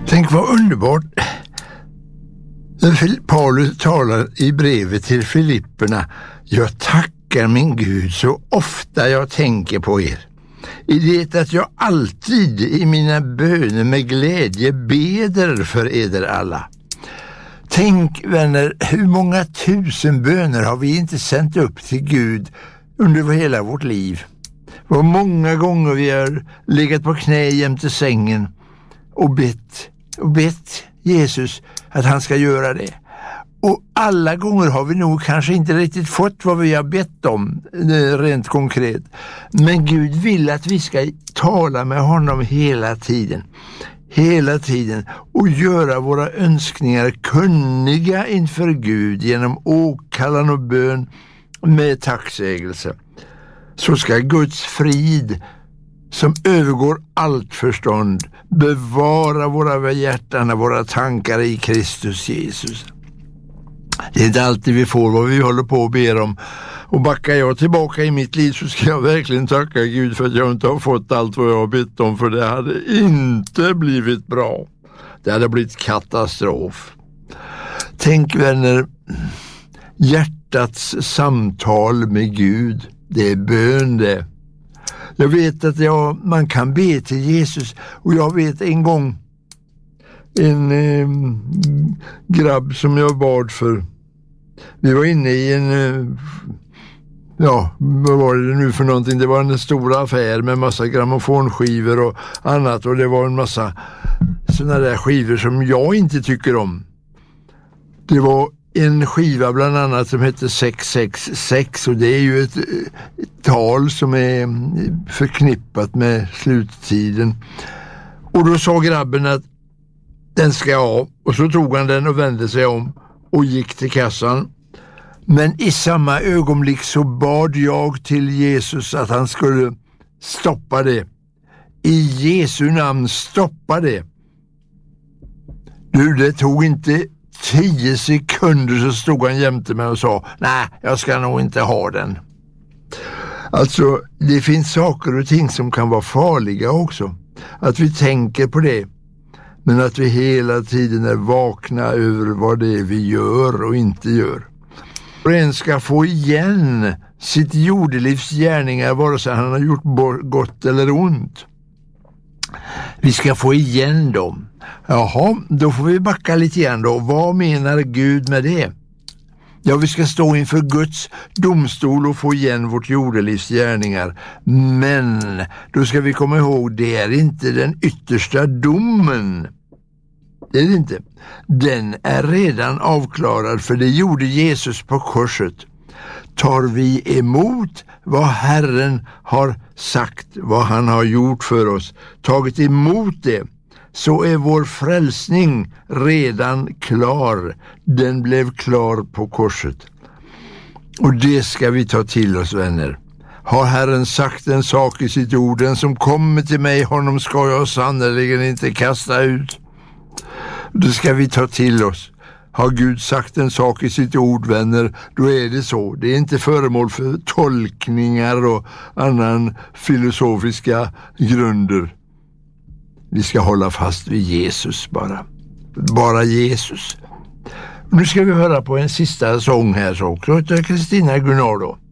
Tänk vad underbart. Paulus talar i brevet till Filipperna: jag tackar min Gud så ofta jag tänker på er. I det att jag alltid i mina böner med glädje beder för eder alla. Tänk, vänner, hur många tusen böner har vi inte sänt upp till Gud under hela vårt liv. Vad många gånger vi har legat på knä jämte sängen och bett Jesus att han ska göra det. Och alla gånger har vi nog kanske inte riktigt fått vad vi har bett om rent konkret. Men Gud vill att vi ska tala med honom hela tiden och göra våra önskningar kunniga inför Gud genom åkallan och bön med tacksägelse. Så ska Guds frid, som övergår allt förstånd, bevara våra hjärtan och våra tankar i Kristus Jesus. Det är inte alltid vi får vad vi håller på och ber om. Och backar jag tillbaka i mitt liv så ska jag verkligen tacka Gud för att jag inte har fått allt vad jag har bett om, för det hade inte blivit bra. Det hade blivit katastrof. Tänk, vänner, hjärtats samtal med Gud, det är bön det. Jag vet att man kan be till Jesus, och jag vet en gång en grabb som jag bad för. Vi var inne i vad var det nu för någonting? Det var en stor affär med massa grammofonskivor och annat, och det var en massa såna där skivor som jag inte tycker om. Det var en skiva bland annat som heter 666, och det är ju ett tal som är förknippat med sluttiden. Och då sa grabben att den ska jag ha, och så tog han den och vände sig om och gick till kassan. Men i samma ögonblick så bad jag till Jesus att han skulle stoppa det. I Jesu namn, stoppa det. Det tog inte 10 sekunder så stod han jämte mig och sa: nej, jag ska nog inte ha den. Alltså, det finns saker och ting som kan vara farliga också. Att vi tänker på det. Men att vi hela tiden är vakna över vad det är vi gör och inte gör. Och en ska få igen sitt jordelivs gärningar, vare sig han har gjort gott eller ont. Vi ska få igen dem. Jaha, då får vi backa lite grann då. Vad menar Gud med det? Ja, vi ska stå inför Guds domstol och få igen vårt jordelivs gärningar. Men då ska vi komma ihåg, det är inte den yttersta domen. Det är det inte. Den är redan avklarad, för det gjorde Jesus på korset. Tar vi emot vad Herren har sagt, vad han har gjort för oss, tagit emot det, så är vår frälsning redan klar. Den blev klar på korset. Och det ska vi ta till oss, vänner. Har Herren sagt en sak i sitt ord: den som kommer till mig, honom ska jag sannoliken inte kasta ut. Det ska vi ta till oss. Har Gud sagt en sak i sitt ord, vänner, då är det så. Det är inte föremål för tolkningar och annan filosofiska grunder. Vi ska hålla fast vid Jesus bara. Bara Jesus. Nu ska vi höra på en sista sång här, så också av Kristina Gunnardo.